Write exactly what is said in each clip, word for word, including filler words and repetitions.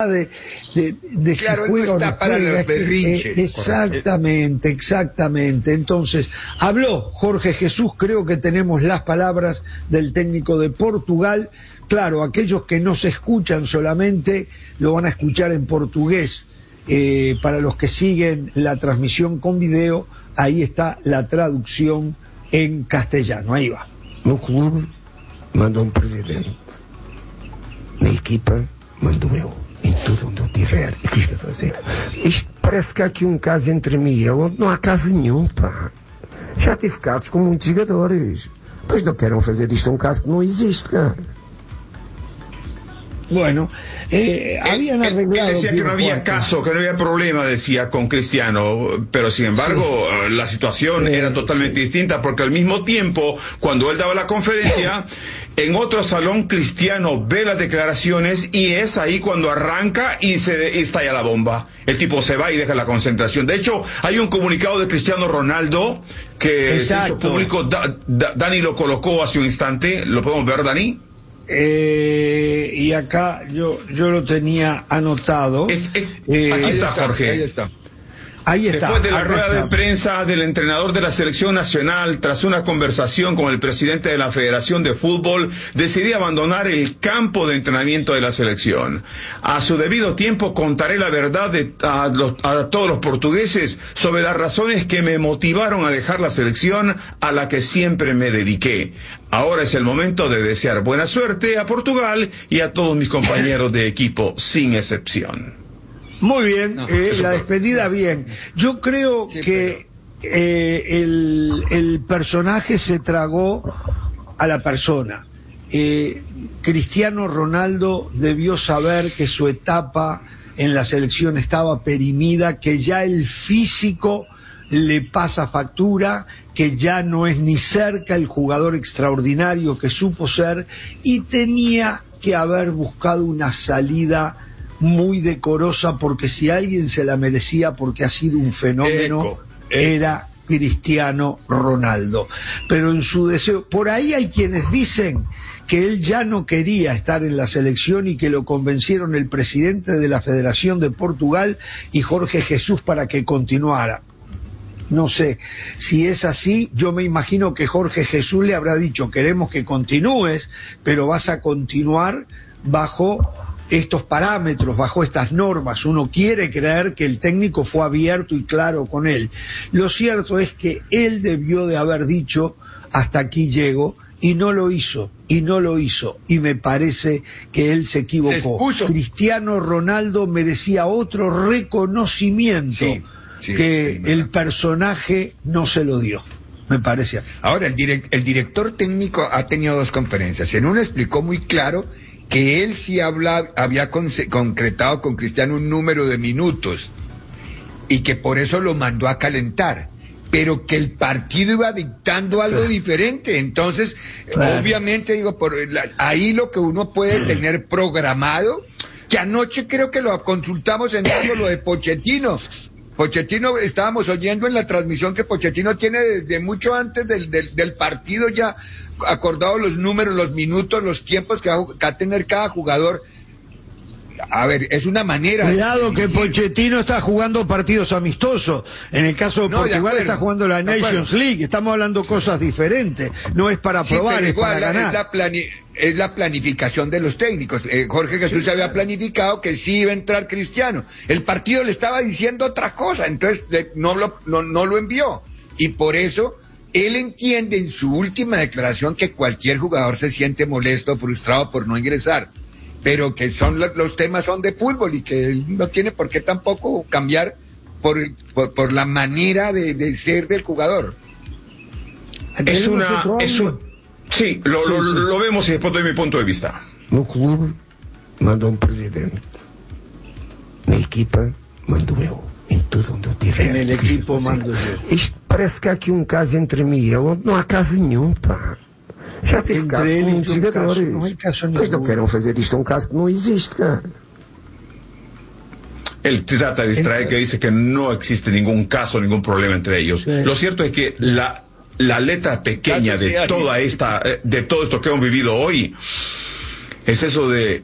de, de, de claro, si juega no está o no para juega. los berrinches. Eh, exactamente, exactamente. Entonces, habló Jorge Jesús, creo que tenemos las palabras del técnico de Portugal. Claro, aquellos que no se escuchan solamente lo van a escuchar en portugués. Eh, para los que siguen la transmisión con video, ahí está la traducción en castellano. Ahí va. No clube manda um presidente, na equipa mando eu, em tudo onde eu estiver. E o que eu estou a fazer? Isto parece que há aqui um caso entre mim e eu, onde não há caso nenhum, pá. Já tive casos com muitos jogadores, pois não queiram fazer disto um caso que não existe, cara. Bueno, eh, habían él, arreglado... él decía que no había caso, que no había problema, decía, con Cristiano, pero sin embargo sí. la situación sí, era totalmente sí. distinta, porque al mismo tiempo, cuando él daba la conferencia, en otro salón Cristiano ve las declaraciones y es ahí cuando arranca y se y estalla la bomba. El tipo se va y deja la concentración. De hecho, hay un comunicado de Cristiano Ronaldo que Exacto. se hizo público, da, da, Dani lo colocó hace un instante, ¿lo podemos ver, Dani? Eh, y acá yo yo lo tenía anotado. Es, es, eh, aquí está, Jorge. Ahí está. Ahí está. Después de la rueda está. de prensa del entrenador de la selección nacional, tras una conversación con el presidente de la Federación de Fútbol, decidí abandonar el campo de entrenamiento de la selección. A su debido tiempo contaré la verdad de, a, los, a todos los portugueses sobre las razones que me motivaron a dejar la selección a la que siempre me dediqué. Ahora es el momento de desear buena suerte a Portugal y a todos mis compañeros de equipo, sin excepción. Muy bien, no, eh, la despedida bien. Yo creo sí, que pero... eh, el, el personaje se tragó a la persona. Eh, Cristiano Ronaldo debió saber que su etapa en la selección estaba perimida, que ya el físico le pasa factura, que ya no es ni cerca el jugador extraordinario que supo ser, y tenía que haber buscado una salida muy decorosa, porque si alguien se la merecía porque ha sido un fenómeno, eco, eco. era Cristiano Ronaldo. Pero en su deseo, por ahí hay quienes dicen que él ya no quería estar en la selección y que lo convencieron el presidente de la Federación de Portugal y Jorge Jesús para que continuara. No sé, si es así, yo me imagino que Jorge Jesús le habrá dicho: queremos que continúes, pero vas a continuar bajo estos parámetros, bajo estas normas. Uno quiere creer que el técnico fue abierto y claro con él. Lo cierto es que él debió de haber dicho: hasta aquí llego, y no lo hizo, y no lo hizo, y me parece que él se equivocó. Se Cristiano Ronaldo merecía otro reconocimiento sí, sí, que sí, el personaje no se lo dio. Me parece. Ahora, el, direct, el director técnico ha tenido dos conferencias. En una explicó muy claro que él sí habla, había con, concretado con Cristiano un número de minutos y que por eso lo mandó a calentar, pero que el partido iba dictando algo claro. diferente. Entonces, claro. obviamente, digo, por la, ahí lo que uno puede tener programado, que anoche creo que lo consultamos en algo, lo de Pochettino. Pochettino, estábamos oyendo en la transmisión que Pochettino tiene desde mucho antes del, del, del partido ya acordado los números, los minutos, los tiempos que va, que va a tener cada jugador. A ver, es una manera... Cuidado que Pochettino está jugando partidos amistosos. En el caso de no, Portugal de está jugando la Nations League. Estamos hablando cosas diferentes. No es para probar, sí, es para la, ganar. Es la, plani, es la planificación de los técnicos. Eh, Jorge Jesús sí, había planificado que sí iba a entrar Cristiano. El partido le estaba diciendo otra cosa, entonces no lo, no, no lo envió. Y por eso... él entiende en su última declaración que cualquier jugador se siente molesto, frustrado por no ingresar, pero que son los, los temas son de fútbol y que él no tiene por qué tampoco cambiar por, por, por la manera de, de ser del jugador. Es una... Es un, sí, lo, sí, lo, sí. lo vemos y después doy mi punto de vista. No clube manda um presidente, na equipa mando eu. Em tudo onde eu tiver. En el equipo mando yo. Isto parece que há aqui um caso entre mim e eu, onde não há caso nenhum, pá. Já tive casos com muitos jogadores. Não há caso nenhum. Pois não queiram fazer disto um caso que não existe, cara. Él trata de distraer, que dice que no existe ningún caso, ningún problema entre ellos. Sí. Lo cierto es que la, la letra pequeña de toda esta, de todo esto que hemos vivido hoy, es eso de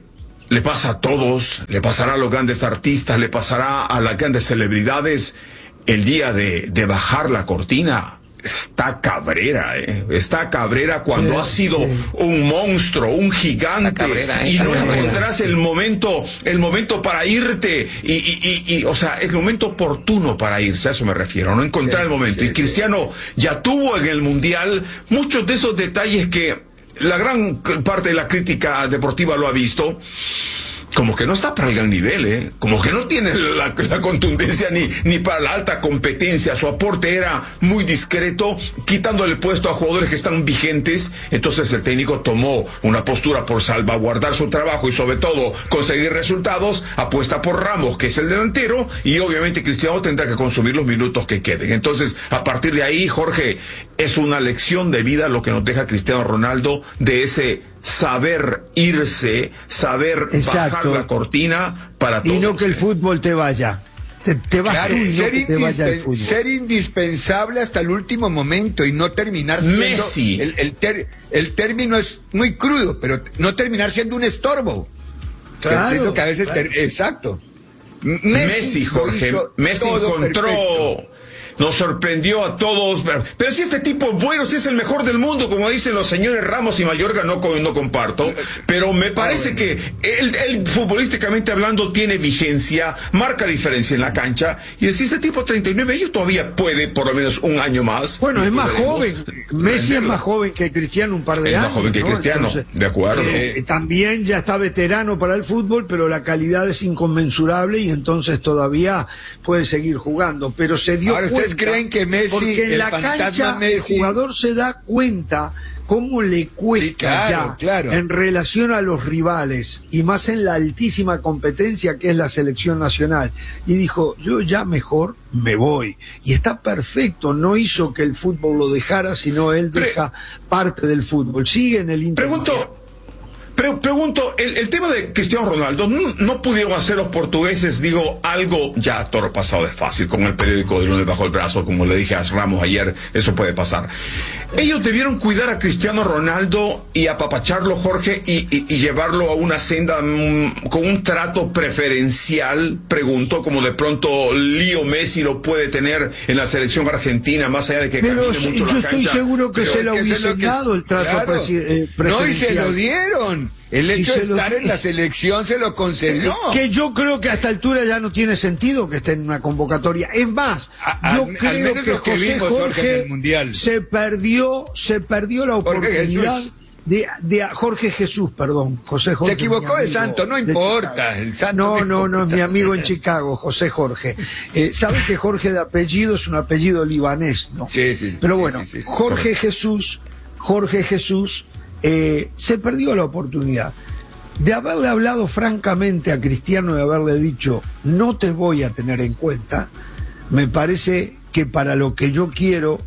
le pasa a todos, le pasará a los grandes artistas, le pasará a las grandes celebridades, el día de, de bajar la cortina. Está Cabrera, eh. Está Cabrera cuando sí, ha sido sí. un monstruo, un gigante, Cabrera, eh, y no Cabrera. encontrás el momento, el momento para irte, y, y, y, y, o sea, es el momento oportuno para irse, a eso me refiero, no encontrar sí, el momento. Sí, y Cristiano sí. ya tuvo en el Mundial muchos de esos detalles que la gran parte de la crítica deportiva lo ha visto. Como que no está para el gran nivel, ¿eh? Como que no tiene la, la contundencia ni, ni para la alta competencia. Su aporte era muy discreto, quitándole el puesto a jugadores que están vigentes. Entonces el técnico tomó una postura por salvaguardar su trabajo y sobre todo conseguir resultados. Apuesta por Ramos, que es el delantero, y obviamente Cristiano tendrá que consumir los minutos que queden. Entonces, a partir de ahí, Jorge, es una lección de vida lo que nos deja Cristiano Ronaldo, de ese saber irse, saber Exacto. bajar la cortina para todo. Y no que el fútbol te vaya. Te, te vas claro, a ir, ser, no que te vaya el fútbol. Ser indispensable hasta el último momento y no terminar siendo... Messi. El, el, ter, el término es muy crudo, pero no terminar siendo un estorbo. Claro. Es lo que a veces... Claro. Ter, exacto. Messi, Messi Jorge, Messi encontró... Perfecto. Nos sorprendió a todos. Pero si este tipo es bueno, si es el mejor del mundo, como dicen los señores Ramos y Mayorga, no, no comparto. Pero me parece que él, él, futbolísticamente hablando, tiene vigencia, marca diferencia en la cancha. Y si este tipo treinta y nueve años todavía puede, por lo menos un año más. Bueno, es más joven. Messi es más joven que Cristiano un par de años. Es más joven que ¿no? Cristiano, Entonces, de acuerdo. Eh, también ya está veterano para el fútbol, pero la calidad es inconmensurable y entonces todavía puede seguir jugando. Pero se dio Ahora, cuenta. ¿creen que Messi, porque en el la cancha Messi... el jugador se da cuenta cómo le cuesta sí, claro, ya claro. en relación a los rivales y más en la altísima competencia que es la selección nacional, y dijo, yo ya mejor me voy, y está perfecto, no hizo que el fútbol lo dejara, sino él deja Pre parte del fútbol, sigue en el Inter. Pregunto Pre pregunto, el, el tema de Cristiano Ronaldo, no, no pudieron hacer los portugueses, digo, algo ya toro pasado de fácil, con el periódico de lunes bajo el brazo, como le dije a Ramos ayer, eso puede pasar. Ellos debieron cuidar a Cristiano Ronaldo y apapacharlo, Jorge, y, y, y llevarlo a una senda mmm, con un trato preferencial, pregunto, como de pronto Leo Messi lo puede tener en la selección argentina, más allá de que pero camine si, mucho yo la estoy cancha, seguro que se lo hubiesen dado el trato claro. pre eh, preferencial. No, y se lo dieron. El hecho de estar lo... en la selección se lo concedió. Que yo creo que a esta altura ya no tiene sentido que esté en una convocatoria. Es más, a, yo a, creo que, que José vimos, Jorge en el se perdió, se perdió la oportunidad de, de Jorge Jesús, perdón, José Jorge. Se equivocó de santo, no importa. El santo no, no, no, importa. no, es mi amigo en Chicago, José Jorge. Eh, ¿Sabes que Jorge de apellido es un apellido libanés, no? Sí, sí. Pero sí, bueno, sí, sí, sí, Jorge correcto. Jesús, Jorge Jesús, eh, se perdió la oportunidad de haberle hablado francamente a Cristiano y haberle dicho, no te voy a tener en cuenta. Me parece que para lo que yo quiero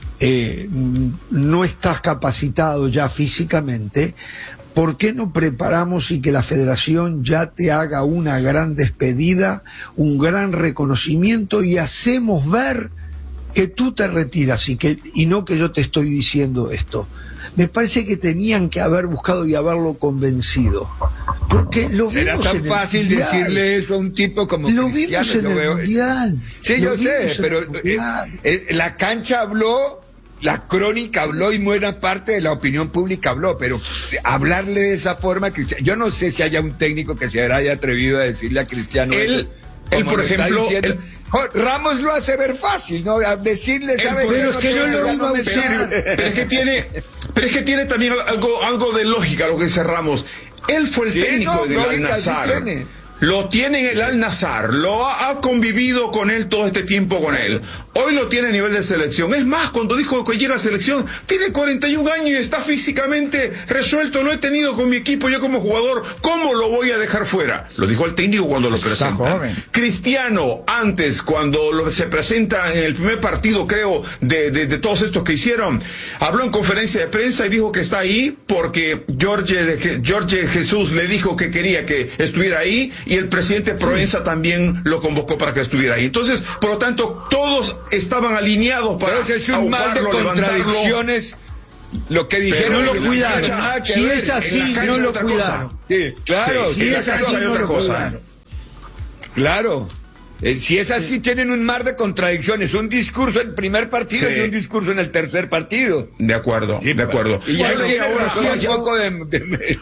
eh, no estás capacitado ya físicamente. ¿Por qué no preparamos y que la federación ya te haga una gran despedida, un gran reconocimiento y hacemos ver que tú te retiras y, que, y no que yo te estoy diciendo esto? Me parece que tenían que haber buscado y haberlo convencido. Porque lo vimos Era tan en fácil el mundial. decirle eso a un tipo como lo Cristiano. Vimos en el veo... mundial. Sí, lo yo sé, pero eh, eh, la cancha habló, la crónica habló y buena parte de la opinión pública habló, pero hablarle de esa forma, Cristiano, yo no sé si haya un técnico que se haya atrevido a decirle a Cristiano. Él, él por ejemplo... Ramos lo hace ver fácil, ¿no? A decirle, ¿sabes? Pero es que no lo iba a usar. Pero es que tiene, pero es que tiene también algo, algo de lógica lo que dice Ramos. Él fue el sí, técnico no, del Al-Nassr. Sí lo tiene en el Al-Nassr, lo ha, ha convivido con él todo este tiempo con él. Hoy lo tiene a nivel de selección. Es más, cuando dijo que llega a selección, tiene cuarenta y un años y está físicamente resuelto. Lo he tenido con mi equipo, yo como jugador, ¿cómo lo voy a dejar fuera? Lo dijo el técnico cuando lo presenta. Cristiano, antes, cuando lo, se presenta en el primer partido, creo, de, de, de todos estos que hicieron, habló en conferencia de prensa y dijo que está ahí porque Jorge, Jorge Jesús le dijo que quería que estuviera ahí y el presidente Proenza también lo convocó para que estuviera ahí. Entonces, por lo tanto, todos estaban alineados para es un mal de contradicciones lo que dijeron. No lo cuidaron. Si es así, no lo cuidaron. Sí, claro. Sí, si es así, no lo cuidaron. Claro. Eh, si es así, sí. Tienen un mar de contradicciones. Un discurso en el primer partido sí. y un discurso en el tercer partido. De acuerdo, sí, de acuerdo. Y ya, bueno, ya, ahora, un yo, poco de, de, de...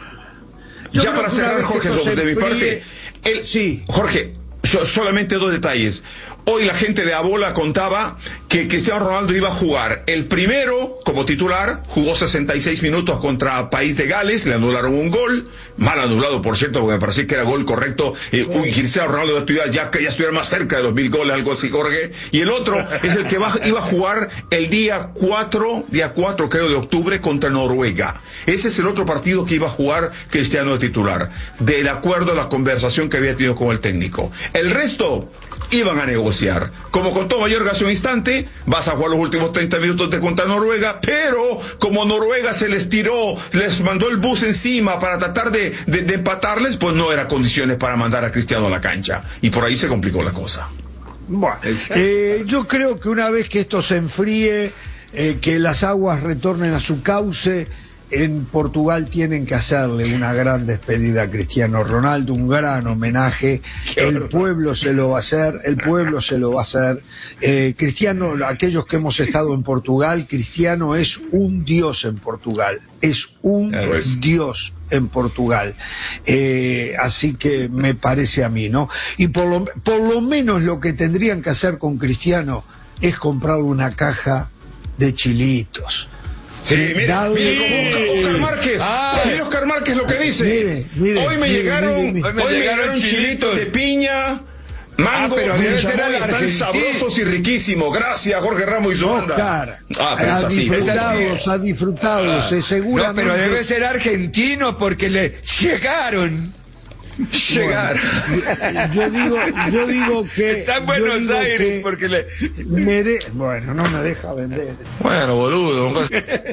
ya para cerrar, Jorge, sobre de mi parte. El, sí. Jorge, so, solamente dos detalles. Hoy la gente de Abola contaba que Cristiano Ronaldo iba a jugar. El primero, como titular, jugó sesenta y seis minutos contra País de Gales, le anularon un gol, mal anulado, por cierto, porque me parecía que era gol correcto. Eh, uy, Cristiano Ronaldo ya, ya, ya estuviera más cerca de los mil goles, algo así, Jorge. Y el otro es el que va, iba a jugar el día cuatro, día cuatro, creo, de octubre contra Noruega. Ese es el otro partido que iba a jugar Cristiano de titular, de acuerdo a la conversación que había tenido con el técnico. El resto iban a negociar. Como contó Mayorga hace un instante, vas a jugar los últimos treinta minutos de contra Noruega, pero como Noruega se les tiró, les mandó el bus encima para tratar de, de, de empatarles, pues no era condiciones para mandar a Cristiano a la cancha. Y por ahí se complicó la cosa. Bueno, eh, yo creo que una vez que esto se enfríe, eh, que las aguas retornen a su cauce, en Portugal tienen que hacerle una gran despedida a Cristiano Ronaldo, un gran homenaje. El pueblo se lo va a hacer, el pueblo se lo va a hacer. Eh, Cristiano, aquellos que hemos estado en Portugal, Cristiano es un dios en Portugal, es un es. dios en Portugal. Eh, así que me parece a mí, ¿no? Y por lo, por lo menos lo que tendrían que hacer con Cristiano es comprarle una caja de chilitos. Sí, mire, mire como Oscar Márquez, ah, mire Oscar Márquez lo que dice. Mire, mire, hoy me mire, llegaron, mire, mire. Hoy me, hoy me llegaron chilitos de piña, mango, ah, pero están sabrosos y riquísimos. Gracias, Jorge Ramos y su banda. Oscar, ah, pero a disfrutarlos, a disfrutarlos, ah, seguramente. No, pero debe ser argentino porque le llegaron. Llegar. Bueno, yo digo, yo digo que está en Buenos Aires porque le mere... bueno, no me deja vender. Bueno, boludo. bueno,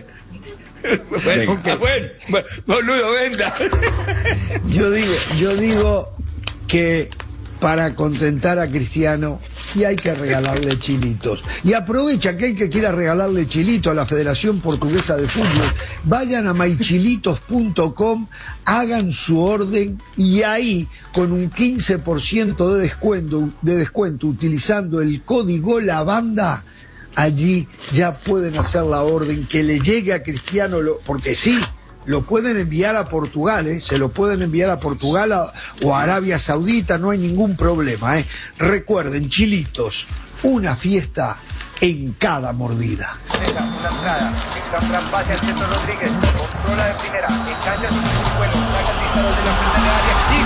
okay. bueno, boludo, venda. Yo digo, yo digo que para contentar a Cristiano y hay que regalarle chilitos. Y aprovecha aquel que quiera regalarle chilito a la Federación Portuguesa de Fútbol, vayan a my chilitos punto com, hagan su orden y ahí con un quince por ciento de descuento, de descuento utilizando el código LAVANDA, allí ya pueden hacer la orden que le llegue a Cristiano, lo, porque sí, lo pueden enviar a Portugal, ¿eh? Se lo pueden enviar a Portugal a, o a Arabia Saudita, no hay ningún problema, ¿eh? Recuerden, chilitos, una fiesta en cada mordida. Una entrada, Fran pase al centro Rodríguez, controla de primera, engancha su vuelo, saca el disparo de la frente del área y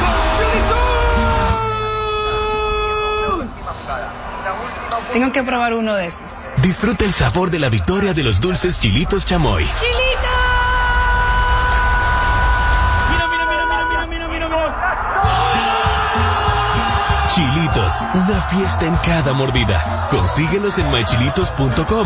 ¡gol! Tengo que probar uno de esos. Disfruta el sabor de la victoria de los dulces chilitos chamoy. ¡Chilitos! Chilitos, una fiesta en cada mordida. Consíguelos en my chilitos punto com.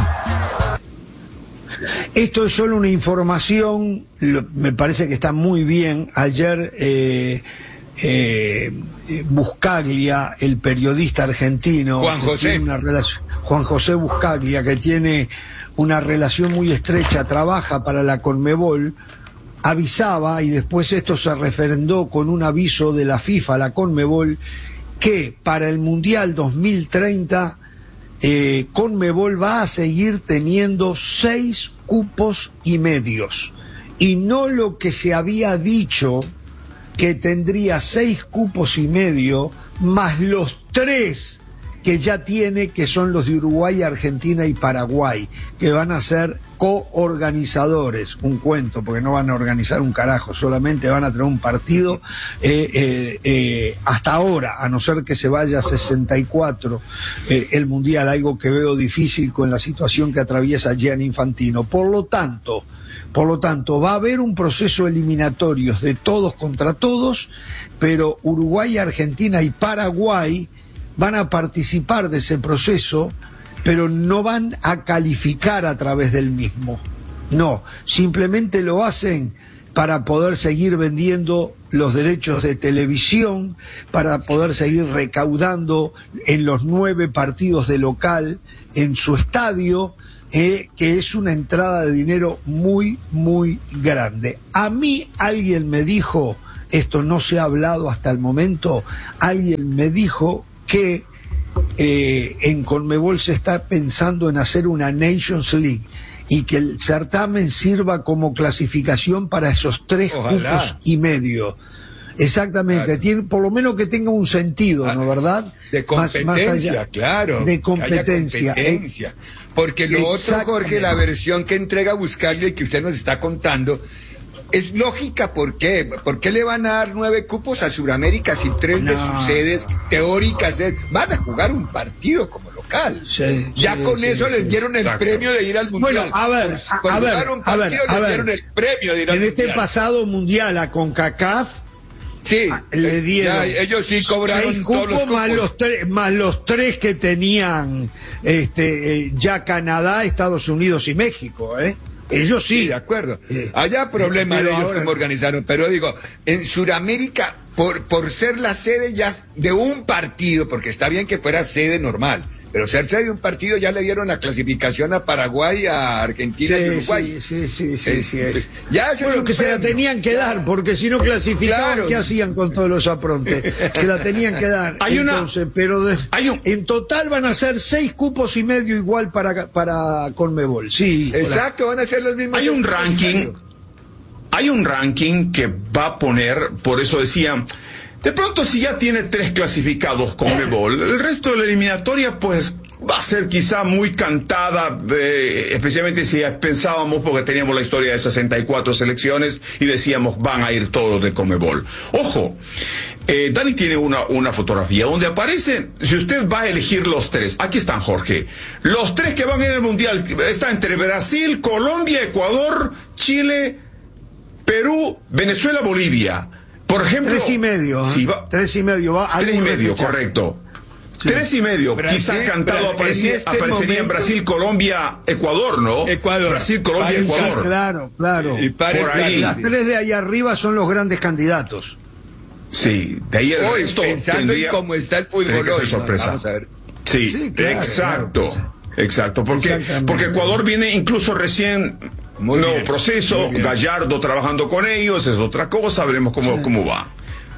Esto es solo una información, lo, me parece que está muy bien. Ayer eh, eh, Buscaglia, el periodista argentino, Juan José. Una relación, Juan José Buscaglia, que tiene una relación muy estrecha, trabaja para la Conmebol, avisaba, y después esto se referendó con un aviso de la FIFA, la Conmebol, que para el Mundial dos mil treinta eh, Conmebol va a seguir teniendo seis cupos y medios, y no lo que se había dicho, que tendría seis cupos y medio más los tres que ya tiene, que son los de Uruguay, Argentina y Paraguay, que van a ser coorganizadores. Un cuento, porque no van a organizar un carajo, solamente van a tener un partido eh, eh, eh, hasta ahora, a no ser que se vaya a sesenta y cuatro eh, el Mundial, algo que veo difícil con la situación que atraviesa Gianni Infantino. Por lo tanto, por lo tanto, va a haber un proceso eliminatorio de todos contra todos, pero Uruguay, Argentina y Paraguay van a participar de ese proceso, pero no van a calificar a través del mismo. No, simplemente lo hacen para poder seguir vendiendo los derechos de televisión, para poder seguir recaudando en los nueve partidos de local en su estadio, eh, que es una entrada de dinero muy, muy grande. A mí alguien me dijo, esto no se ha hablado hasta el momento, alguien me dijo que eh, en Conmebol se está pensando en hacer una Nations League y que el certamen sirva como clasificación para esos tres Ojalá. cupos y medio. Exactamente, Claro. tiene, por lo menos que tenga un sentido, ¿no, verdad? De competencia, Más- más allá. claro. De que haya competencia. competencia. Porque lo otro, Exactamente. Jorge, la versión que entrega Buscalia y que usted nos está contando, es lógica. ¿Por qué? ¿Por qué le van a dar nueve cupos a Sudamérica si tres de No. sus sedes teóricas es, van a jugar un partido como local? Sí, ya sí, con sí, eso sí, les dieron el exacto. premio de ir al mundial. Bueno, a ver, Por- a- por a ver, jugar un a ver, partido a les ver. dieron el premio de ir al En este mundial. pasado mundial a CONCACAF Sí, le dieron ya, ellos sí cobraron seis todos los cupos más cupos. los tres más los tres que tenían este eh, ya Canadá, Estados Unidos y México, ¿eh? Ellos sí. Sí, de acuerdo. Eh, Allá problema de pero ellos ahora- como organizaron, pero digo, en Sudamérica, por, por ser la sede ya de un partido, porque está bien que fuera sede normal, pero ser sede de un partido ya le dieron la clasificación a Paraguay, a Argentina y Sí, Uruguay. sí, sí, sí, sí, Eh, sí, es. ya eso es Bueno, un que se la premio. tenían que dar, porque si no clasificaban, Claro. ¿qué hacían con todos los aprontes? Se la tenían que dar. Hay una- Entonces, pero de- hay un- en total van a ser seis cupos y medio igual para para Conmebol. Sí. hola. Exacto, van a ser los mismos. Hay un ranking, hay un ranking que va a poner, por eso decía, de pronto si ya tiene tres clasificados Conmebol, el resto de la eliminatoria pues va a ser quizá muy cantada, eh, especialmente si pensábamos, porque teníamos la historia de sesenta y cuatro selecciones y decíamos van a ir todos de Conmebol. Ojo, eh, Dani tiene una, una fotografía donde aparecen, si usted va a elegir los tres, aquí están, Jorge, los tres que van a ir al Mundial, está entre Brasil, Colombia, Ecuador, Chile, Perú, Venezuela, Bolivia. Por ejemplo... Tres y medio. ¿eh? si va- Tres y medio. Va, Tres y algún medio, repechaje. correcto. Sí. Tres y medio, Brasil, quizá cantado Bra- aparecía- en este aparecería en momento- Brasil, Colombia, Ecuador, ¿no? Ecuador. Brasil, Colombia, Ahí, Ecuador. Claro, claro. Y para Por ahí. Las tres de ahí arriba son los grandes candidatos. Sí, de ahí el Hoy, resto pensando tendría- en cómo está el fútbol tiene que ser hoy, sorpresa. vamos a ver. Sí, Sí, claro, exacto, claro. exacto, porque, Exactamente. porque Ecuador viene incluso recién, Muy nuevo bien, proceso, muy bien. Gallardo trabajando con ellos, es otra cosa, veremos cómo, cómo va.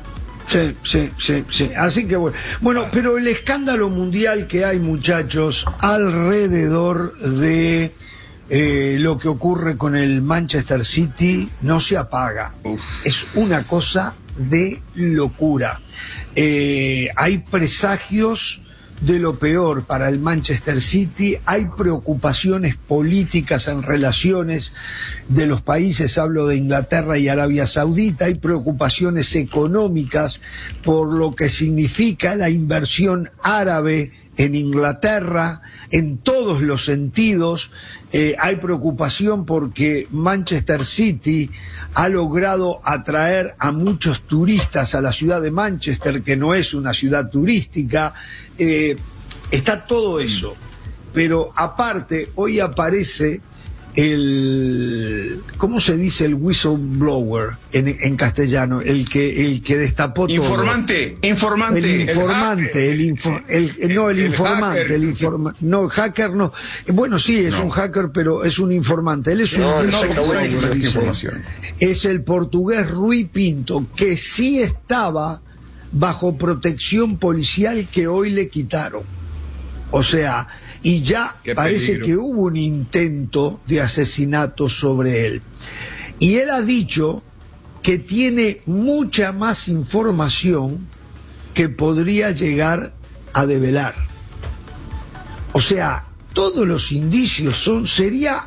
Sí, sí, sí, sí. Así que bueno. Bueno, pero el escándalo mundial que hay, muchachos, alrededor de eh, lo que ocurre con el Manchester City no se apaga. Uf. Es una cosa de locura. Eh, hay presagios de lo peor para el Manchester City, hay preocupaciones políticas en relaciones de los países, hablo de Inglaterra y Arabia Saudita, hay preocupaciones económicas por lo que significa la inversión árabe en Inglaterra, en todos los sentidos. Eh, hay preocupación porque Manchester City ha logrado atraer a muchos turistas a la ciudad de Manchester, que no es una ciudad turística. Eh, está todo eso. Pero aparte, hoy aparece el, ¿cómo se dice el whistleblower en, en castellano? El que, el que destapó todo. Informante, informante. El informante, el, info- el- el- no el, el informante, hacker. el informa, no hacker no. Bueno, sí es No. un hacker, pero es un informante. Él es un, No, no, no, ¿cómo no, se no, dice? no, información. Es el portugués Rui Pinto, que sí estaba bajo protección policial que hoy le quitaron. O sea, y ya Qué parece peligro. que hubo un intento de asesinato sobre él. Y él ha dicho que tiene mucha más información que podría llegar a develar. O sea, todos los indicios son, sería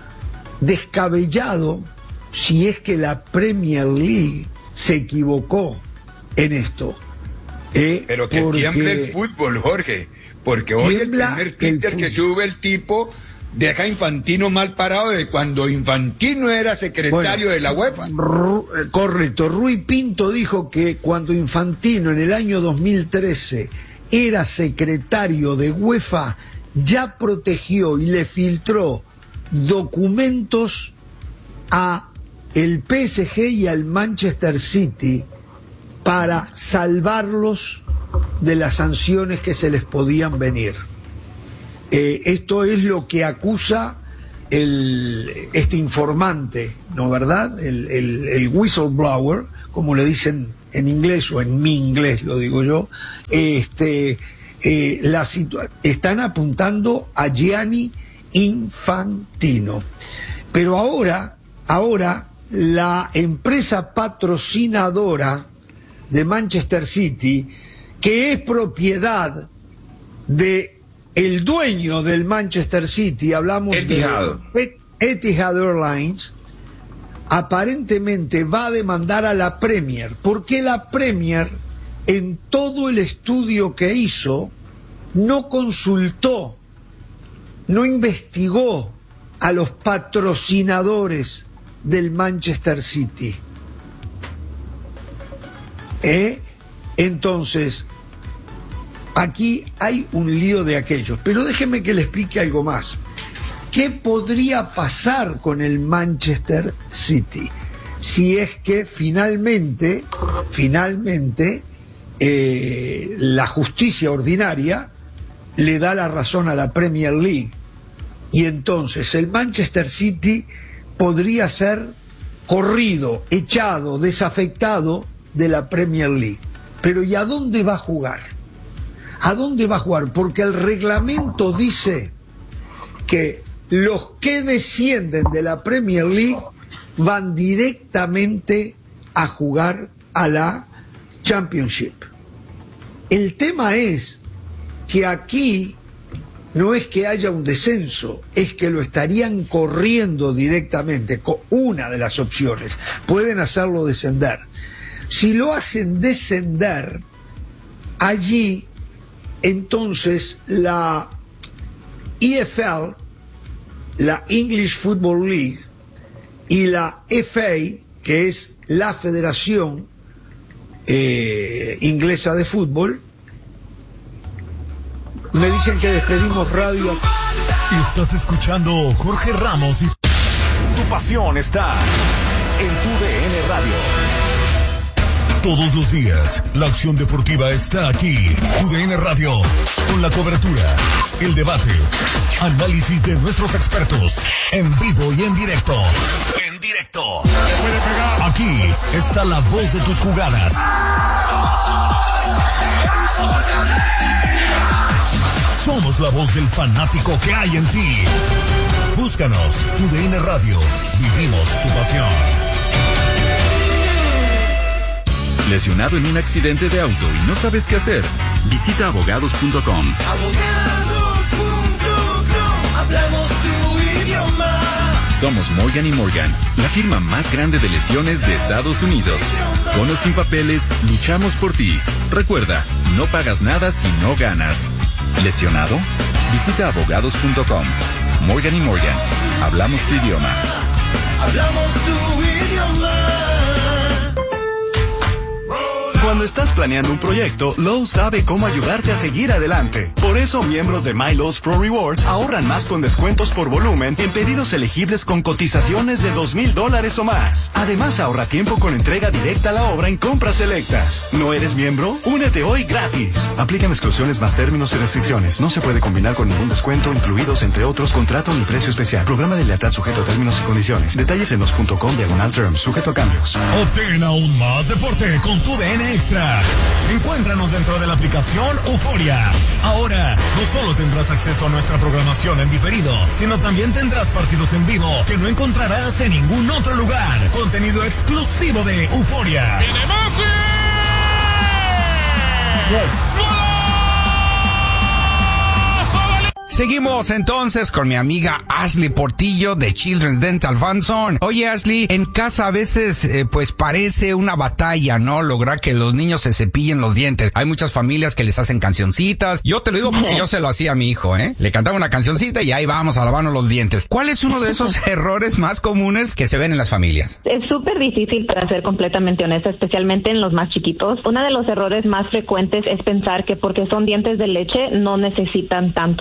descabellado si es que la Premier League se equivocó en esto. ¿eh? Pero que Porque- tiemble el fútbol, Jorge. Porque hoy el Tiembla primer el Twitter que fútbol. sube el tipo deja a Infantino mal parado de cuando Infantino era secretario Bueno, de la UEFA. Ru- eh, correcto. Rui Pinto dijo que cuando Infantino en el año dos mil trece era secretario de UEFA, ya protegió y le filtró documentos a el P S G y al Manchester City para salvarlos de las sanciones que se les podían venir. Eh, esto es lo que acusa el, este informante, ¿no verdad? El, el, el whistleblower, como le dicen en inglés, o en mi inglés lo digo yo. Este, eh, la situa- están apuntando a Gianni Infantino. Pero ahora, ahora la empresa patrocinadora de Manchester City, que es propiedad de el dueño del Manchester City, hablamos Etihad. de Etihad Airlines, aparentemente va a demandar a la Premier, porque la Premier, en todo el estudio que hizo, no consultó, no investigó a los patrocinadores del Manchester City. ¿Eh? Entonces, aquí hay un lío de aquellos. Pero déjeme que le explique algo más. ¿Qué podría pasar con el Manchester City si es que finalmente, finalmente, eh, la justicia ordinaria le da la razón a la Premier League? Y entonces el Manchester City podría ser corrido, echado, desafectado de la Premier League. Pero ¿y a dónde va a jugar? ¿A dónde va a jugar? Porque el reglamento dice que los que descienden de la Premier League van directamente a jugar a la Championship. El tema es que aquí no es que haya un descenso, es que lo estarían corriendo directamente, con una de las opciones. Pueden hacerlo descender. Si lo hacen descender, allí entonces la E F L, la English Football League, y la F A, que es la Federación eh, Inglesa de Fútbol, me dicen que despedimos radio. Estás escuchando Jorge Ramos y tu pasión está en tu D N Radio. Todos los días, la acción deportiva está aquí. Tu D N Radio, con la cobertura, el debate, análisis de nuestros expertos, en vivo y en directo. En directo. Aquí está la voz de tus jugadas. Somos la voz del fanático que hay en ti. Búscanos, Tu D N Radio. Vivimos tu pasión. ¿Lesionado en un accidente de auto y no sabes qué hacer? Visita abogados punto com. abogados punto com, hablamos tu idioma. Somos Morgan y Morgan, la firma más grande de lesiones de Estados Unidos. Con o sin papeles, luchamos por ti. Recuerda, no pagas nada si no ganas. ¿Lesionado? Visita abogados punto com. Morgan y Morgan, hablamos tu idioma. Hablamos tu idioma. Cuando estás planeando un proyecto, Lowe's sabe cómo ayudarte a seguir adelante. Por eso, miembros de My Lowe's Pro Rewards ahorran más con descuentos por volumen en pedidos elegibles con cotizaciones de dos mil dólares o más. Además, ahorra tiempo con entrega directa a la obra en compras selectas. ¿No eres miembro? Únete hoy gratis. Aplican exclusiones más términos y restricciones. No se puede combinar con ningún descuento, incluidos entre otros contrato ni precio especial. Programa de lealtad sujeto a términos y condiciones. Detalles en los punto com diagonal terms, sujeto a cambios. Obtén aún más deporte con tu D N Extra. Encuéntranos dentro de la aplicación Euforia. Ahora, no solo tendrás acceso a nuestra programación en diferido, sino también tendrás partidos en vivo que no encontrarás en ningún otro lugar. Contenido exclusivo de Euforia. Seguimos entonces con mi amiga Ashley Portillo de Children's Dental Fund Zone. Oye, Ashley, en casa a veces eh, pues parece una batalla, ¿no? Lograr que los niños se cepillen los dientes. Hay muchas familias que les hacen cancioncitas. Yo te lo digo porque yo se lo hacía a mi hijo, ¿eh? Le cantaba una cancioncita y ahí vamos a lavarnos los dientes. ¿Cuál es uno de esos errores más comunes que se ven en las familias? Es súper difícil, para ser completamente honesta, especialmente en los más chiquitos. Uno de los errores más frecuentes es pensar que porque son dientes de leche no necesitan tanto cuidado.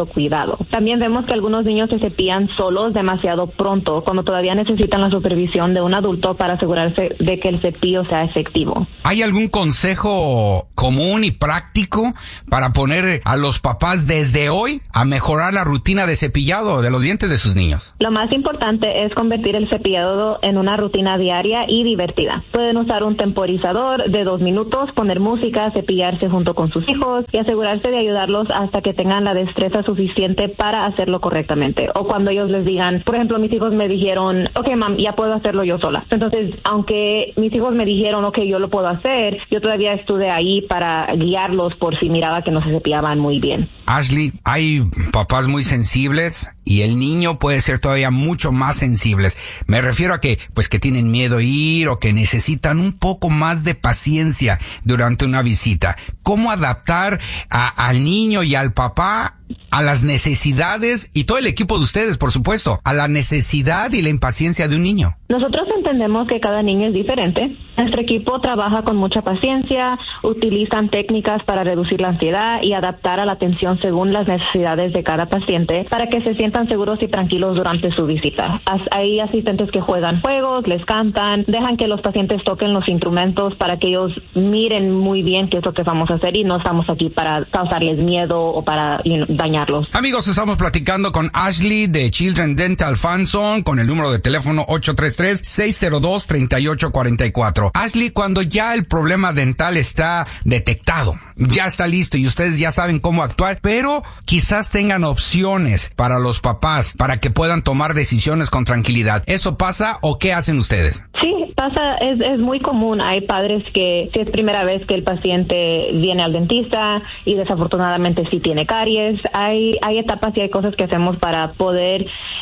cepillado. También vemos que algunos niños se cepillan solos demasiado pronto, cuando todavía necesitan la supervisión de un adulto para asegurarse de que el cepillo sea efectivo. ¿Hay algún consejo común y práctico para poner a los papás desde hoy a mejorar la rutina de cepillado de los dientes de sus niños? Lo más importante es convertir el cepillado en una rutina diaria y divertida. Pueden usar un temporizador de dos minutos, poner música, cepillarse junto con sus hijos y asegurarse de ayudarlos hasta que tengan la destreza suficiente para hacerlo correctamente. O cuando ellos les digan, por ejemplo, mis hijos me dijeron, ok, mam, ya puedo hacerlo yo sola. Entonces, aunque mis hijos me dijeron, ok, yo lo puedo hacer, yo todavía estuve ahí para guiarlos por si miraba que no se cepillaban muy bien. Ashley, hay papás muy sensibles y el niño puede ser todavía mucho más sensibles. Me refiero a que, pues, que tienen miedo a ir o que necesitan un poco más de paciencia durante una visita. ¿Cómo adaptar a, al niño y al papá a las necesidades, y todo el equipo de ustedes, por supuesto, a la necesidad y la impaciencia de un niño? Nosotros entendemos que cada niño es diferente. Nuestro equipo trabaja con mucha paciencia, utilizan técnicas para reducir la ansiedad y adaptar a la atención según las necesidades de cada paciente para que se sientan seguros y tranquilos durante su visita. Hay asistentes que juegan juegos, les cantan, dejan que los pacientes toquen los instrumentos para que ellos miren muy bien qué es lo que vamos a hacer y no estamos aquí para causarles miedo o para you know, dañarlos. Amigos, estamos platicando con Ashley de Children Dental Fanzone con el número de teléfono ocho tres tres, seis cero dos, tres ocho cuatro cuatro. Ashley, cuando ya el problema dental está detectado, ya está listo y ustedes ya saben cómo actuar, pero quizás tengan opciones para los papás para que puedan tomar decisiones con tranquilidad. ¿Eso pasa o qué hacen ustedes? Sí, pasa, es, es muy común. Hay padres que, si es primera vez que el paciente viene al dentista y desafortunadamente sí tiene caries, hay, hay etapas y hay cosas que hacemos para poder,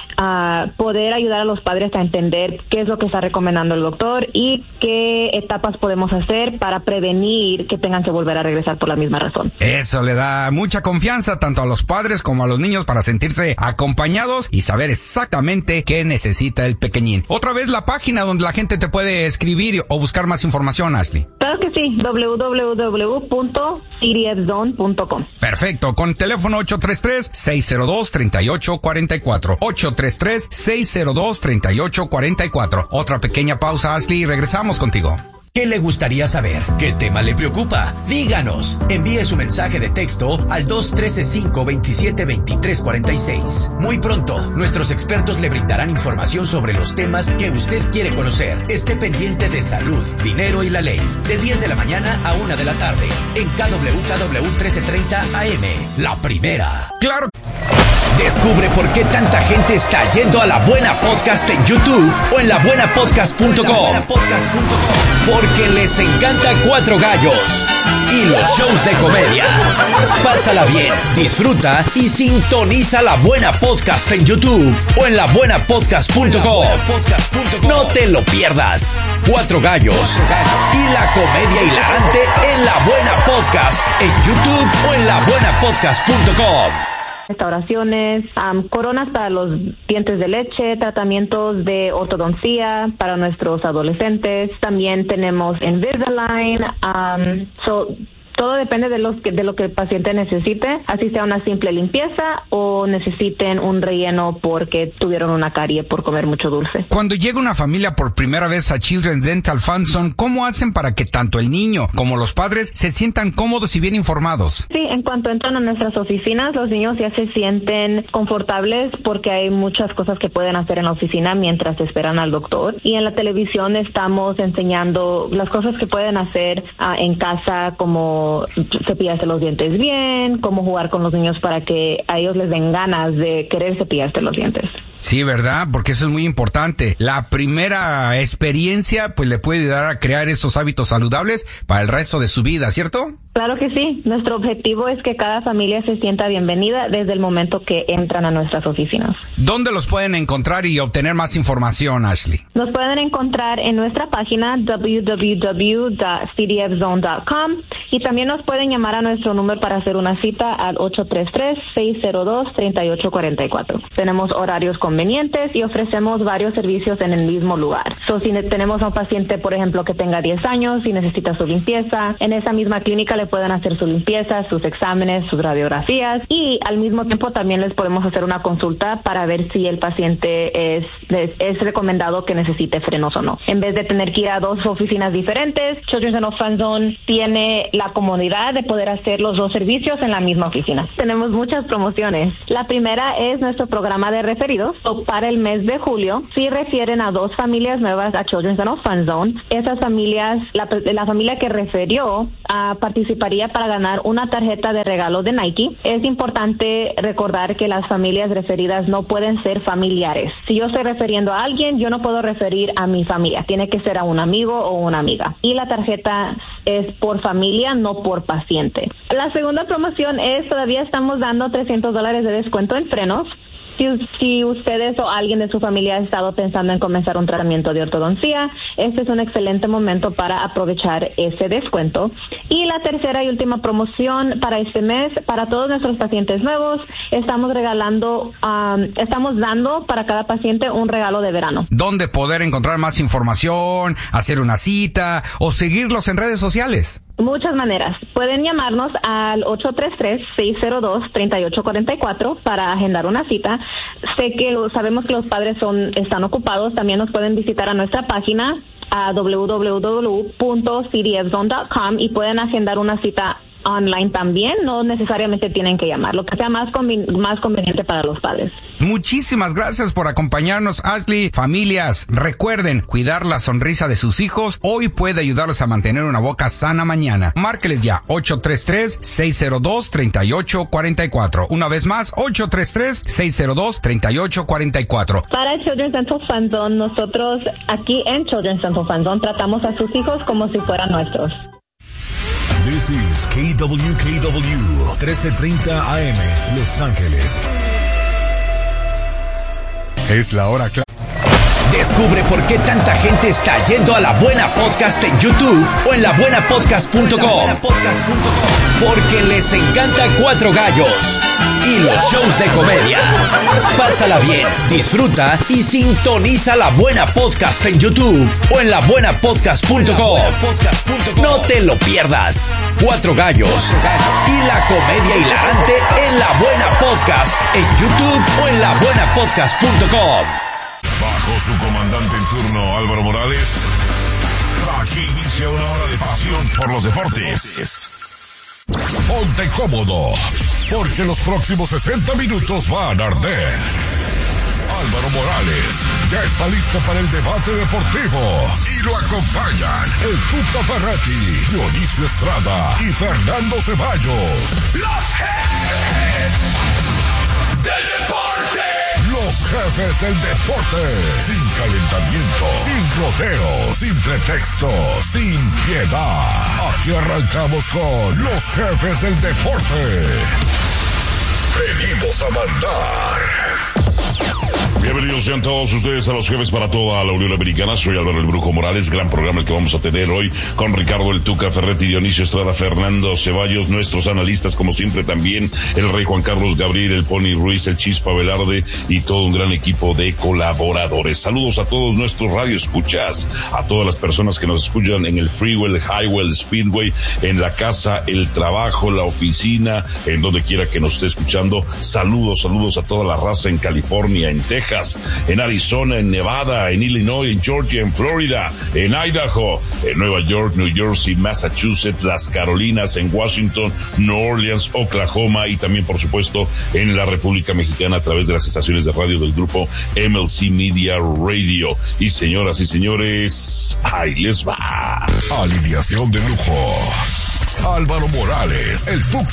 uh, poder ayudar a los padres a entender qué es lo que está recomendando el doctor y qué etapas podemos hacer para prevenir que tengan que volver a regresar por la misma razón. Eso le da mucha confianza tanto a los padres como a los niños para sentirse acompañados y saber exactamente qué necesita el pequeñín. Otra vez la página donde la gente te puede escribir o buscar más información, Ashley. Claro que sí, doble u doble u doble u punto c d f zone punto com. Perfecto, con teléfono ocho tres tres, seis cero dos, tres ocho cuatro cuatro. ocho tres tres, seis cero dos, tres ocho cuatro cuatro. Otra pequeña pausa, Ashley, y regresamos contigo. ¿Qué le gustaría saber? ¿Qué tema le preocupa? Díganos. Envíe su mensaje de texto al dos uno tres cinco, dos siete, dos tres cuatro seis. Muy pronto, nuestros expertos le brindarán información sobre los temas que usted quiere conocer. Esté pendiente de salud, dinero y la ley. De diez de la mañana a una de la tarde. En K W K W trece treinta A M. La primera. ¡Claro! Descubre por qué tanta gente está yendo a La Buena Podcast en YouTube o en la buena podcast punto com. Porque les encanta Cuatro Gallos y los shows de comedia. Pásala bien, disfruta y sintoniza La Buena Podcast en YouTube o en la buena podcast punto com. No te lo pierdas. Cuatro Gallos y la comedia hilarante en La Buena Podcast en YouTube o en la buena podcast punto com. Restauraciones, um, coronas para los dientes de leche, tratamientos de ortodoncia para nuestros adolescentes. También tenemos Invisalign. Um, so, todo depende de, los que, de lo que el paciente necesite, así sea una simple limpieza o necesiten un relleno porque tuvieron una carie por comer mucho dulce. Cuando llega una familia por primera vez a Children Dental Fanzone, ¿cómo hacen para que tanto el niño como los padres se sientan cómodos y bien informados? Sí, en cuanto entran a nuestras oficinas, los niños ya se sienten confortables porque hay muchas cosas que pueden hacer en la oficina mientras esperan al doctor. Y en la televisión estamos enseñando las cosas que pueden hacer uh, en casa, como cepillarse los dientes bien, cómo jugar con los niños para que a ellos les den ganas de querer cepillarse los dientes. Sí, ¿verdad? Porque eso es muy importante. La primera experiencia pues le puede ayudar a crear estos hábitos saludables para el resto de su vida, ¿cierto? Claro que sí. Nuestro objetivo es que cada familia se sienta bienvenida desde el momento que entran a nuestras oficinas. ¿Dónde los pueden encontrar y obtener más información, Ashley? Nos pueden encontrar en nuestra página doble u doble u doble u punto c d f zone punto com y también nos pueden llamar a nuestro número para hacer una cita al ocho tres tres, seis cero dos, tres ocho cuatro cuatro. Tenemos horarios convenientes y ofrecemos varios servicios en el mismo lugar. So, si tenemos a un paciente, por ejemplo, que tenga diez años y necesita su limpieza, en esa misma clínica le le pueden hacer su limpieza, sus exámenes, sus radiografías y al mismo tiempo también les podemos hacer una consulta para ver si el paciente es, es, es recomendado que necesite frenos o no. En vez de tener que ir a dos oficinas diferentes, Children's Dental Fun Zone tiene la comodidad de poder hacer los dos servicios en la misma oficina. Tenemos muchas promociones. La primera es nuestro programa de referidos. So, para el mes de julio, si refieren a dos familias nuevas a Children's Dental Fun Zone, esas familias, la, la familia que refirió uh, participaría para ganar una tarjeta de regalo de Nike. Es importante recordar que las familias referidas no pueden ser familiares. Si yo estoy refiriendo a alguien, yo no puedo referir a mi familia. Tiene que ser a un amigo o una amiga. Y la tarjeta es por familia, no por paciente. La segunda promoción es, todavía estamos dando trescientos dólares de descuento en frenos. Si, si ustedes o alguien de su familia ha estado pensando en comenzar un tratamiento de ortodoncia, este es un excelente momento para aprovechar ese descuento. Y la tercera y última promoción para este mes, para todos nuestros pacientes nuevos, estamos regalando, um, estamos dando para cada paciente un regalo de verano. ¿Dónde poder encontrar más información, hacer una cita o seguirlos en redes sociales? Muchas maneras. Pueden llamarnos al ocho tres tres, seis cero dos, tres ocho cuatro cuatro para agendar una cita. Sé que lo, sabemos que los padres son están ocupados. También nos pueden visitar a nuestra página a doble u doble u doble u punto c d f zone punto com y pueden agendar una cita online también. No necesariamente tienen que llamar, lo que sea más, conven- más conveniente para los padres. Muchísimas gracias por acompañarnos, Ashley. Familias, recuerden cuidar la sonrisa de sus hijos. Hoy puede ayudarlos a mantener una boca sana mañana. Márqueles ya, ocho tres tres, seis cero dos, tres ocho cuatro cuatro. Una vez más, ocho tres tres, seis cero dos, tres ocho cuatro cuatro. Para Children's Dental Fun Zone, nosotros aquí en Children's Dental Fun Zone tratamos a sus hijos como si fueran nuestros. This is K W K W, trece treinta A M, Los Ángeles. Es la hora clara. Descubre por qué tanta gente está yendo a La Buena Podcast en YouTube o en la buena podcast punto com. Porque les encanta Cuatro Gallos y los shows de comedia. Pásala bien, disfruta y sintoniza La Buena Podcast en YouTube o en la buena podcast punto com. No te lo pierdas. Cuatro Gallos y la comedia hilarante en La Buena Podcast en YouTube o en la buena podcast punto com. Bajo su comandante en turno, Álvaro Morales, aquí inicia una hora de pasión por los deportes. Ponte cómodo, porque los próximos sesenta minutos van a arder. Álvaro Morales ya está listo para el debate deportivo y lo acompañan el Tuca Ferretti, Dionisio Estrada y Fernando Ceballos. Los jefes del deporte. Los jefes del deporte, sin calentamiento, sin rodeos, sin pretexto, sin piedad. Aquí arrancamos con los jefes del deporte. Venimos a mandar. Bienvenidos sean todos ustedes a los jefes para toda la Unión Americana. Soy Álvaro el Brujo Morales. Gran programa el que vamos a tener hoy con Ricardo el Tuca Ferretti, Dionisio Estrada, Fernando Ceballos, nuestros analistas como siempre también, el Rey Juan Carlos Gabriel, el Pony Ruiz, el Chispa Velarde y todo un gran equipo de colaboradores. Saludos a todos nuestros radioescuchas, a todas las personas que nos escuchan en el freeway, el highway, el speedway, en la casa, el trabajo, la oficina, en donde quiera que nos esté escuchando. Saludos, saludos a toda la raza en California, en Texas, en Arizona, en Nevada, en Illinois, en Georgia, en Florida, en Idaho, en Nueva York, New Jersey, Massachusetts, las Carolinas, en Washington, New Orleans, Oklahoma y también, por supuesto, en la República Mexicana a través de las estaciones de radio del grupo M L C Media Radio. Y señoras y señores, ahí les va. Alineación de lujo. Álvaro Morales, el Tuca